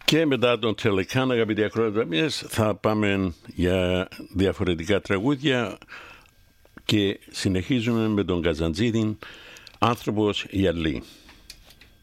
Και μετά τον Τελεκάν, αγαπητοί ακροατές, θα πάμε για διαφορετικά τραγούδια και συνεχίζουμε με τον Καζαντζίδη, «Άνθρωπος Γυαλί».